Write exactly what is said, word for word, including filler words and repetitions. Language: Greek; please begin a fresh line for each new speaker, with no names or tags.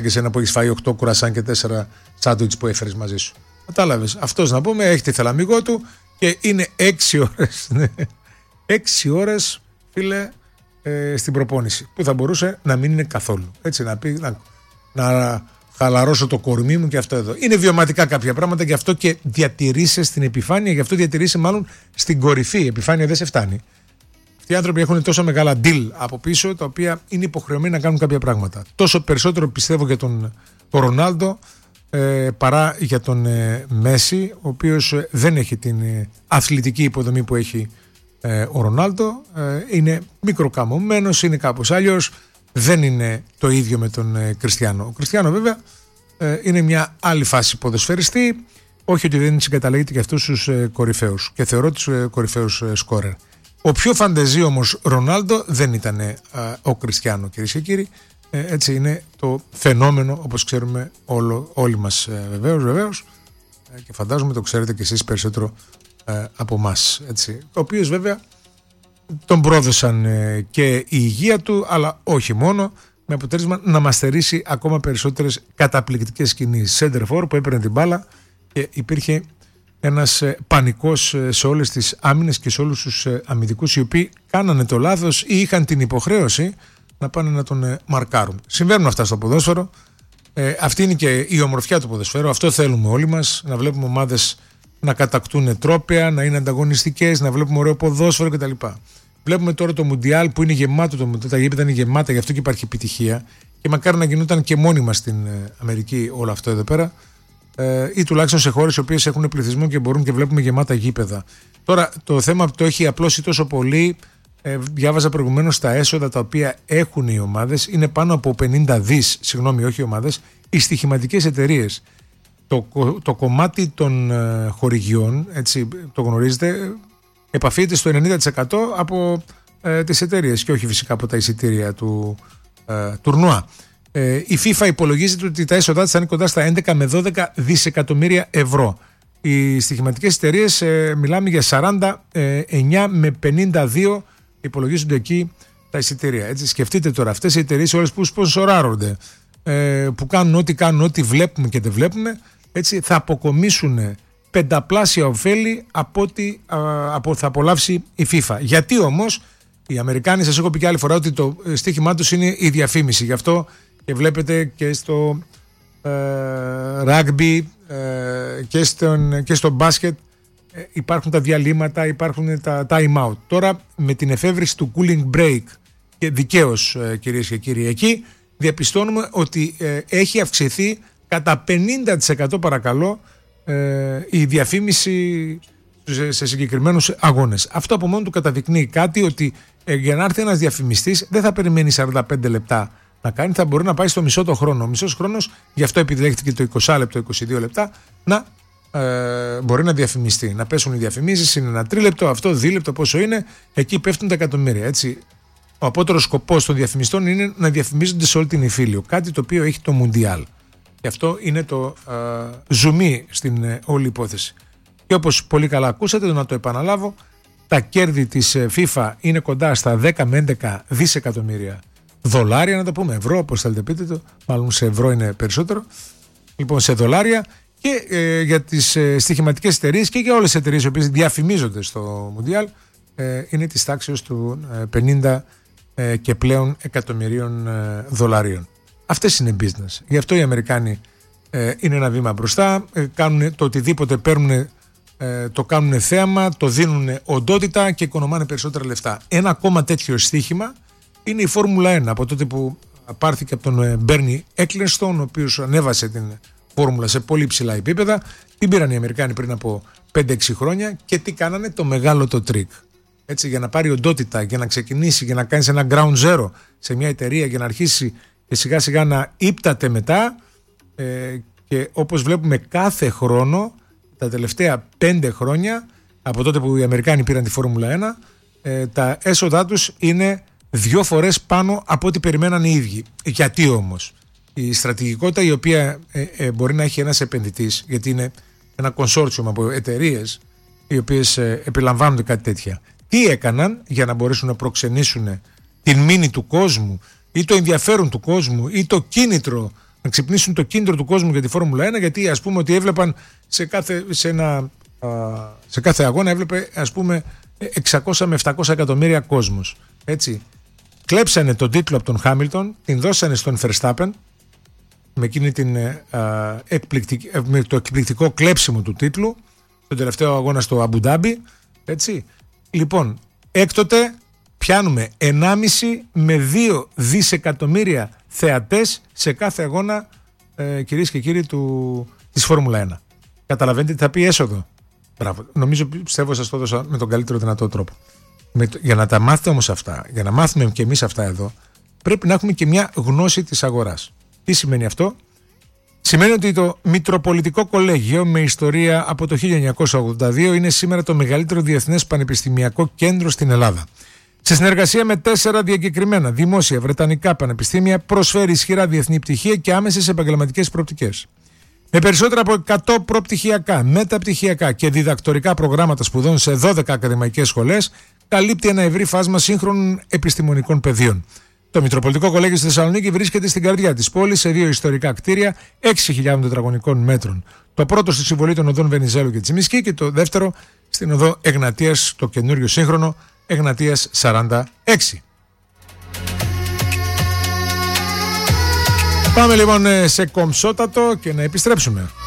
και εσένα που έχεις φάει οκτώ κουρασάν και τέσσερα σάντουιτς που έφερες μαζί σου. Κατάλαβες. Αυτός να πούμε έχει τη θελαμιγό του και είναι έξι ώρες. έξι ώρες, φίλε, ε, στην προπόνηση. Που θα μπορούσε να μην είναι καθόλου. Έτσι, να πει, να, να χαλαρώσω το κορμί μου και αυτό εδώ. Είναι βιωματικά κάποια πράγματα, γι' αυτό και διατηρείσαι στην επιφάνεια, γι' αυτό διατηρείσαι μάλλον στην κορυφή. Η επιφάνεια δεν σε φτάνει. Αυτοί οι άνθρωποι έχουν τόσο μεγάλα deal από πίσω, τα οποία είναι υποχρεωμένοι να κάνουν κάποια πράγματα. Τόσο περισσότερο πιστεύω για τον Ρονάλντο ε, παρά για τον ε, Μέση, ο οποίος ε, δεν έχει την ε, αθλητική υποδομή που έχει ε, ο Ρονάλντο. Ε, είναι μικροκαμωμένος, είναι κάπως άλλος. Δεν είναι το ίδιο με τον ε, Κριστιάνο. Ο Κριστιάνο βέβαια ε, είναι μια άλλη φάση ποδοσφαιριστή. Όχι ότι δεν συγκαταλέγεται και αυτούς τους ε, κορυφαίους. Και θεωρώ τους ε, κορυφαίους ε, σκόρερ. Ο πιο φαντεζή όμως Ρονάλντο δεν ήταν ε, ο Κριστιάνο, κυρίες και κύριοι. Ε, έτσι είναι το φαινόμενο, όπως ξέρουμε όλο, όλοι μας ε, βεβαίως, βεβαίως. Ε, και φαντάζομαι το ξέρετε κι εσείς περισσότερο ε, από εμάς. Ο οποίος βέβαια τον πρόδωσαν ε, και η υγεία του, αλλά όχι μόνο, με αποτέλεσμα να μας στερήσει ακόμα περισσότερες καταπληκτικές κινήσεις. Σέντερφορ που έπαιρνε την μπάλα και υπήρχε ένας ε, πανικός ε, σε όλες τις άμυνες και σε όλους τους ε, αμυντικούς, οι οποίοι κάνανε το λάθος ή είχαν την υποχρέωση να πάνε να τον ε, μαρκάρουν. Συμβαίνουν αυτά στο ποδόσφαιρο. Ε, αυτή είναι και η ομορφιά του ποδοσφαίρου. Αυτό θέλουμε όλοι μας, να βλέπουμε ομάδες να κατακτούν τρόπαια, να είναι ανταγωνιστικές, να βλέπουμε ωραίο ποδόσφαιρο κτλ. Βλέπουμε τώρα το Μουντιάλ που είναι γεμάτο, το, τα γήπεδα είναι γεμάτα, γι' αυτό και υπάρχει επιτυχία. Και μακάρι να γινόταν και μόνιμα στην ε, Αμερική όλο αυτό εδώ πέρα. Ε, ή τουλάχιστον σε χώρες οι οποίες έχουν πληθυσμό και μπορούν και βλέπουμε γεμάτα γήπεδα. Τώρα το θέμα που το έχει απλώσει τόσο πολύ, ε, διάβαζα προηγουμένως τα έσοδα τα οποία έχουν οι ομάδες, είναι πάνω από πενήντα δις, συγγνώμη, όχι οι ομάδες, οι στοιχηματικές εταιρείες. Το, το κομμάτι των ε, χορηγιών, έτσι το γνωρίζετε, επαφείται στο ενενήντα τοις εκατό από ε, τις εταιρείες και όχι φυσικά από τα εισιτήρια του ε, τουρνουά. Ε, η FIFA υπολογίζει ότι τα έσοδά της θα είναι κοντά στα έντεκα με δώδεκα δισεκατομμύρια ευρώ. Οι στοιχηματικές εταιρείες ε, μιλάμε για σαράντα εννιά με πενήντα δύο, υπολογίζονται εκεί τα εισιτήρια. Έτσι, σκεφτείτε τώρα αυτές οι εταιρείες όλες που σπονσοράρονται, ε, που κάνουν ό,τι κάνουν, ό,τι βλέπουμε και δεν βλέπουμε, έτσι, θα αποκομίσουν πενταπλάσια ωφέλη από ό,τι από, θα απολαύσει η FIFA. Γιατί όμως οι Αμερικάνοι, σας έχω πει και άλλη φορά ότι το στοίχημά τους είναι η διαφήμιση. Γι' αυτό και βλέπετε και στο ε, rugby ε, και, στον, και στο μπάσκετ ε, υπάρχουν τα διαλύματα, υπάρχουν τα time out. Τώρα με την εφεύρεση του cooling break, και δικαίως ε, κυρίες και κύριοι, εκεί διαπιστώνουμε ότι ε, έχει αυξηθεί κατά πενήντα τοις εκατό παρακαλώ ε, η διαφήμιση σε, σε συγκεκριμένους αγώνες. Αυτό από μόνο του καταδεικνύει κάτι, ότι ε, για να έρθει ένας διαφημιστής δεν θα περιμένει σαράντα πέντε λεπτά να κάνει, θα μπορεί να πάει στο μισό το χρόνο. Ο μισός χρόνος, γι' αυτό επιδέχτηκε το είκοσι λεπτό, είκοσι δύο λεπτά, να ε, μπορεί να διαφημιστεί. Να πέσουν οι διαφημίσεις, είναι ένα τρίλεπτο, αυτό δίλεπτο, πόσο είναι, εκεί πέφτουν τα εκατομμύρια. Έτσι. Ο απότερος σκοπός των διαφημιστών είναι να διαφημίζονται σε όλη την Ιφίλιο. Κάτι το οποίο έχει το Μουντιάλ. Γι' αυτό είναι το ε, ζουμί στην ε, όλη υπόθεση. Και όπως πολύ καλά ακούσατε, να το επαναλάβω, τα κέρδη της FIFA είναι κοντά στα δέκα με έντεκα δισεκατομμύρια δολάρια, να το πούμε, ευρώ, όπως θέλετε πείτε το, μάλλον σε ευρώ είναι περισσότερο, λοιπόν σε δολάρια, και ε, για τις ε, στοιχηματικές εταιρείες και για όλες τις εταιρείες οι οποίες διαφημίζονται στο Μουντιάλ ε, είναι της τάξης του ε, πενήντα ε, και πλέον εκατομμυρίων ε, δολαρίων. Αυτές είναι business. Γι' αυτό οι Αμερικάνοι ε, είναι ένα βήμα μπροστά, ε, κάνουν το οτιδήποτε παίρνουν, ε, το κάνουν θέαμα, το δίνουν οντότητα και οικονομάνε περισσότερα λεφτά. Ένα ακόμα τέτοιο στοίχημα είναι η Φόρμουλα ένα. Από τότε που πάρθηκε από τον Μπέρνι Έκλερστον, ο οποίος ανέβασε την Φόρμουλα σε πολύ ψηλά επίπεδα, την πήραν οι Αμερικάνοι πριν από πέντε έξι χρόνια και τι κάνανε? Το μεγάλο το τρίκ. Έτσι, για να πάρει οντότητα, για να ξεκινήσει, για να κάνεις ένα ground zero σε μια εταιρεία, για να αρχίσει και σιγά σιγά να ύπταται μετά, ε, και όπως βλέπουμε κάθε χρόνο τα τελευταία πέντε χρόνια από τότε που οι Αμερικάνοι πήραν τη Φόρμουλα ένα, ε, τα έσοδά τους είναι δύο φορές πάνω από ό,τι περιμέναν οι ίδιοι. Γιατί όμως? Η στρατηγικότητα η οποία ε, ε, μπορεί να έχει ένας επενδυτής, γιατί είναι ένα κονσόρτσιουμ από εταιρείες οι οποίες ε, επιλαμβάνονται κάτι τέτοια, τι έκαναν για να μπορέσουν να προξενήσουν την μήνυ του κόσμου ή το ενδιαφέρον του κόσμου ή το κίνητρο να ξυπνήσουν το κίνητρο του κόσμου για τη Φόρμουλα ένα, γιατί ας πούμε ότι έβλεπαν σε κάθε, σε ένα, σε κάθε αγώνα έβλεπε ας πούμε εξακόσια με επτακόσια εκατομμύρια κόσμος. Έτσι. Κλέψανε τον τίτλο από τον Χάμιλτον, την δώσανε στον Verstappen με, εκείνη την, α, εκπληκτική, με το εκπληκτικό κλέψιμο του τίτλου στον τελευταίο αγώνα στο Αμπουντάμπι. Έτσι. Λοιπόν, έκτοτε πιάνουμε ενάμιση με δύο δισεκατομμύρια θεατές σε κάθε αγώνα, ε, κυρίες και κύριοι, του, της Φόρμουλα ένα. Καταλαβαίνετε τι θα πει έσοδο. Μπράβο. Νομίζω, πιστεύω, σας το έδωσα με τον καλύτερο δυνατό τρόπο. Με το, για να τα μάθετε όμως αυτά, για να μάθουμε και εμείς αυτά εδώ, πρέπει να έχουμε και μια γνώση της αγοράς. Τι σημαίνει αυτό? Σημαίνει ότι το Μητροπολιτικό Κολέγιο, με ιστορία από το χίλια εννιακόσια ογδόντα δύο, είναι σήμερα το μεγαλύτερο διεθνές πανεπιστημιακό κέντρο στην Ελλάδα. Σε συνεργασία με τέσσερα διακεκριμένα δημόσια βρετανικά πανεπιστήμια, προσφέρει ισχυρά διεθνή πτυχία και άμεσες επαγγελματικές προοπτικές. Με περισσότερα από εκατό προπτυχιακά, μεταπτυχιακά και διδακτορικά προγράμματα σπουδών σε δώδεκα ακαδημαϊκές σχολές, καλύπτει ένα ευρύ φάσμα σύγχρονων επιστημονικών πεδίων. Το Μητροπολιτικό Κολέγιο στη Θεσσαλονίκη βρίσκεται στην καρδιά της πόλης, σε δύο ιστορικά κτίρια έξι χιλιάδων τετραγωνικών μέτρων. Το πρώτο στη συμβολή των οδών Βενιζέλου και Τσιμισκή και το δεύτερο στην οδό Εγνατίας, το καινούριο σύγχρονο Εγνατίας σαράντα έξι. Πάμε λοιπόν σε κομψότατο και να επιστρέψουμε.